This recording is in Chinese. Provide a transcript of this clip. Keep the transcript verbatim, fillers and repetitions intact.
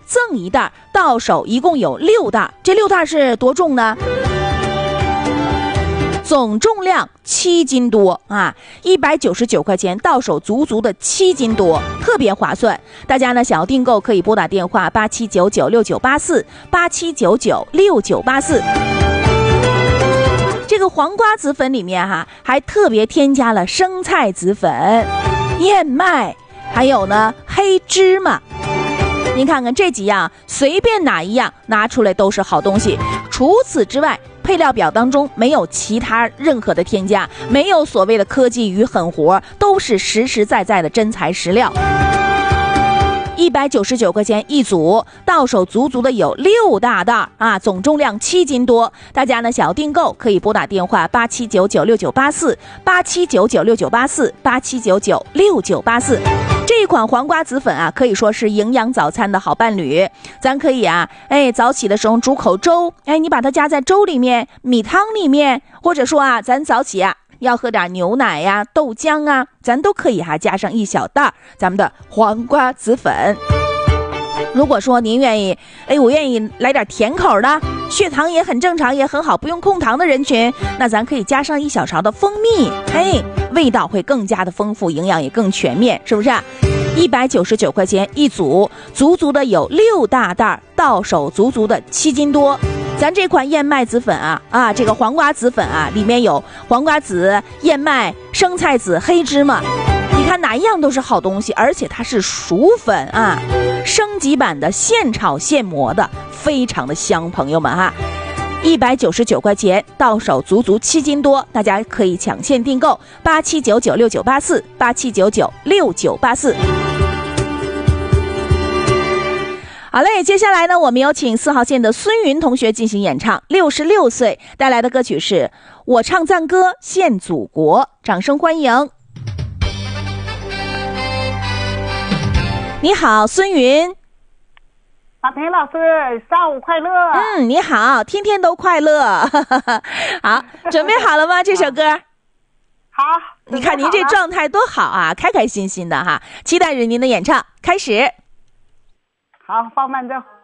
赠一袋，到手一共有六袋。这六袋是多重呢？总重量七斤多啊，一百九十九块钱，到手足足的七斤多，特别划算。大家呢想要订购，可以拨打电话八七九九六九八四八七九九六九八四。这个黄瓜子粉里面哈、啊，还特别添加了生菜子粉、燕麦，还有呢黑芝麻。您看看这几样，随便哪一样拿出来都是好东西。除此之外，配料表当中没有其他任何的添加，没有所谓的科技与狠活，都是实实在在的真材实料。一百九十九块钱一组，到手足足的有六大袋啊，总重量七斤多。大家呢想要订购，可以拨打电话八七九九六九八四八七九九六九八四八七九九六九八四。这一款黄瓜子粉啊，可以说是营养早餐的好伴侣。咱可以啊，哎，早起的时候煮口粥，哎，你把它加在粥里面、米汤里面，或者说啊，咱早起啊要喝点牛奶呀、啊、豆浆啊，咱都可以哈、啊、加上一小袋咱们的黄瓜子粉。如果说您愿意，哎，我愿意来点甜口的，血糖也很正常也很好，不用控糖的人群，那咱可以加上一小勺的蜂蜜，哎，味道会更加的丰富，营养也更全面，是不是啊？一百九十九块钱一组，足足的有六大袋，到手足足的七斤多。咱这款燕麦子粉啊啊，这个黄瓜子粉啊，里面有黄瓜子、燕麦、生菜子、黑芝麻，你看哪一样都是好东西，而且它是熟粉啊，升级版的现炒现磨的，非常的香，朋友们哈、啊。一百九十九块钱，到手足足七斤多，大家可以抢现订购八七九九六九八四八七九九六九八四。好嘞，接下来呢，我们有请四号线的孙云同学进行演唱，六十六岁带来的歌曲是《我唱赞歌献祖国》，掌声欢迎。你好，孙云。 马培老师，上午快乐。 嗯，你好，天天都快乐。好，准备好了吗？这首歌。 好， 你看您这状态多好啊，开开心心的哈，期待着您的演唱，开始。 好，放慢奏。